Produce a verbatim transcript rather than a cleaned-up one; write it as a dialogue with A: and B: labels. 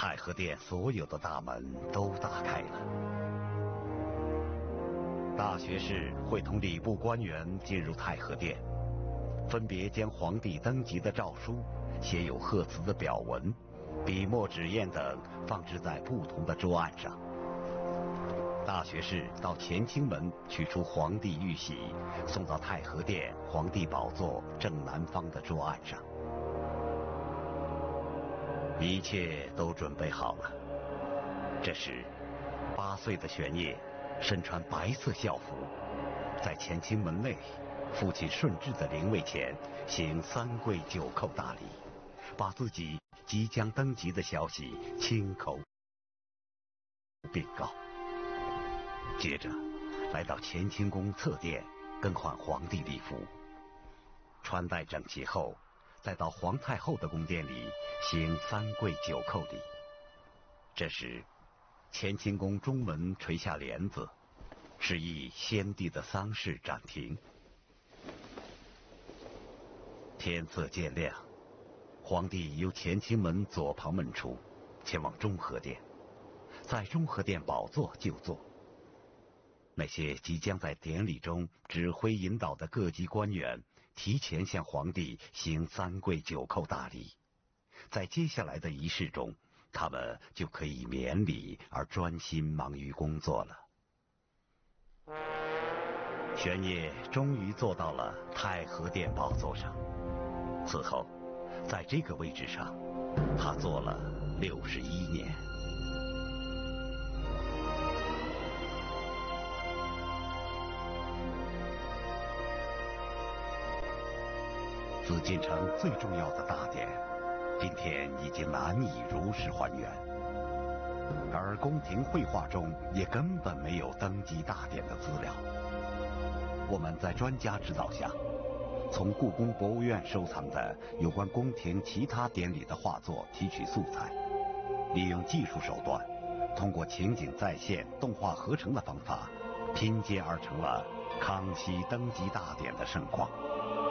A: 太和殿所有的大门都打开了。大学士会同礼部官员进入太和殿，分别将皇帝登基的诏书、写有贺词的表文、笔墨纸砚等放置在不同的桌案上。大学士到乾清门取出皇帝玉玺，送到太和殿皇帝宝座正南方的桌案上。一切都准备好了。这时，八岁的玄烨身穿白色校服，在乾清门内父亲顺治的灵位前行三跪九叩大礼，把自己即将登基的消息亲口禀告。接着来到乾清宫侧殿更换皇帝礼服，穿戴整齐后，再到皇太后的宫殿里行三跪九叩礼。这时，乾清宫中门垂下帘子，示意先帝的丧事暂停。天色渐亮，皇帝由乾清门左旁门出，前往中和殿，在中和殿宝座就坐。那些即将在典礼中指挥引导的各级官员提前向皇帝行三跪九叩大礼，在接下来的仪式中，他们就可以免礼而专心忙于工作了。玄烨终于坐到了太和殿宝座上，此后，在这个位置上，他坐了六十一年。紫禁城最重要的大典，今天已经难以如实还原，而宫廷绘画中也根本没有登基大典的资料。我们在专家指导下，从故宫博物院收藏的有关宫廷其他典礼的画作提取素材，利用技术手段，通过情景再现、动画合成的方法，拼接而成了康熙登基大典的盛况。